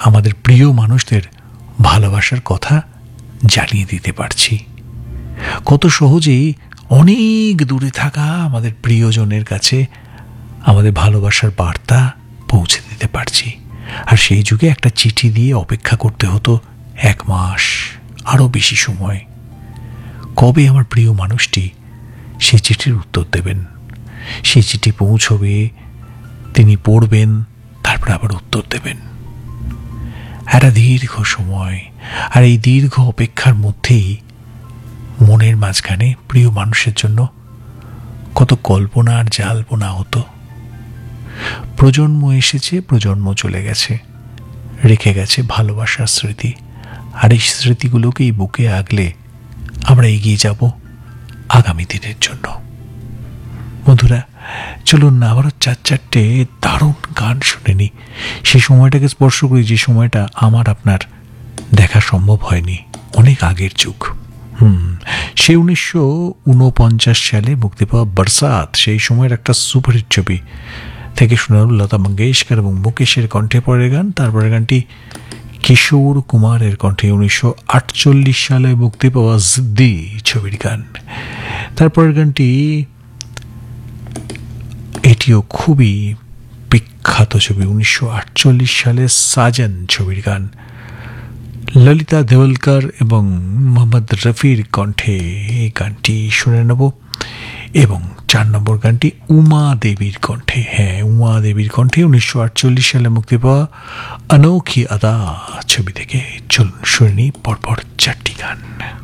আমাদের প্রিয় মানুষদের ভালোবাসার কথা জানিয়ে দিতে পারছি, কত সহজেই অনেক দূরে থাকা আমাদের প্রিয়জনের কাছে আমাদের ভালোবাসার বার্তা পৌঁছে দিতে পারছি। আর সেই যুগে একটা চিঠি দিয়ে অপেক্ষা করতে হতো 1 মাস, আরও বেশি সময়। কবে আমার প্রিয় মানুষটি সেই চিঠির উত্তর দেবেন, সেই চিঠি পৌঁছবে, তিনি পড়বেন, তারপর আবার উত্তর দেবেন। একটা দীর্ঘ সময়, আর এই দীর্ঘ অপেক্ষার মধ্যেই মনের মাঝখানে প্রিয় মানুষের জন্য কত কল্পনা আর জল্পনা হতো। প্রজন্ম এসেছে, প্রজন্ম চলে গেছে, রেখে গেছে ভালোবাসার স্মৃতি। আর এই স্মৃতিগুলোকেই বুকে আগলে আমরা এগিয়ে যাব আগামী দিনের জন্য। বন্ধুরা, চলুন না আবারও 4-4টে দারুণ গান শুনে নিই, সেই সময়টাকে স্পর্শ করি যে সময়টা আমার আপনার দেখা সম্ভব হয়নি, অনেক আগের যুগ। সে 1949 সালে মুক্তি পাওয়া বরসাত, সেই সময়ের একটা সুপারহিট ছবি থেকে শোনাল লতা মঙ্গেশকর এবং মুকেশের কণ্ঠে পরের গান। তারপরের গানটি কিশোর কুমারের কণ্ঠে 1948 সালে মুক্তি পাওয়া জিদ্দি ছবির গান। তারপরের গানটি এটিও খুবই বিখ্যাত ছবি, 1948 সালে সাজন ছবির গান, ললিতা দেওলকর এবং মোহাম্মদ রফির কণ্ঠে এই গানটি শুনে নেব। এবং 4 নম্বর গানটি উমা দেবীর কণ্ঠে, উমা দেবীর কণ্ঠে 1948 সালে মুক্তি পাওয়া অনोखी अदा ছবি থেকে। চলুন শুনে নিই পরপর 4টি গান।